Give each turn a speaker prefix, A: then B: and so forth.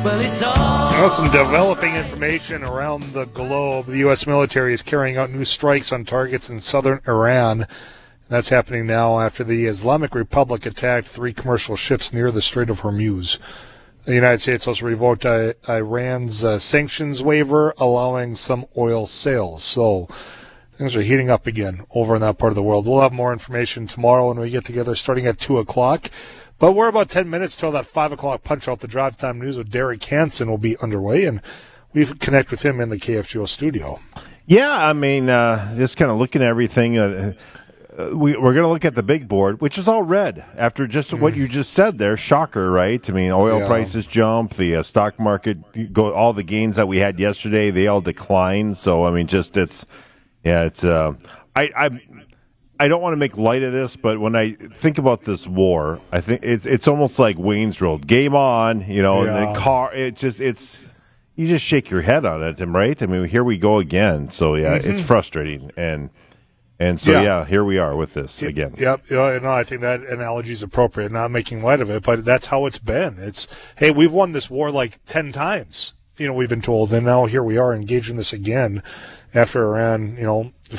A: Well, it's all...
B: Well, some developing information around the globe. The U.S. military is carrying out new strikes on targets in southern Iran. That's happening now after the Islamic Republic attacked 3 commercial ships near the Strait of Hormuz. The United States also revoked Iran's sanctions waiver, allowing some oil sales. So things are heating up again over in that part of the world. We'll have more information tomorrow when we get together starting at 2 o'clock. But we're about 10 minutes till that 5 o'clock punch out. The Drive Time News with Derek Hansen will be underway, and we connect with him in the KFGO studio.
C: Yeah, I mean, just kind of looking at everything. We're going to look at the big board, which is all red after just what you just said there. Shocker, right? I mean, oil prices jump, the stock market, all the gains that we had yesterday, they all declined. So, I mean, I don't want to make light of this, but when I think about this war, I think it's almost like Wayne's World. Game on, and the you just shake your head on it, right? I mean, here we go again. So it's frustrating, and so here we are with this again.
B: Yep. No, I think that analogy is appropriate. Not making light of it, but that's how it's been. Hey, we've won this war like 10 times. We've been told, and now here we are engaged in this again after Iran,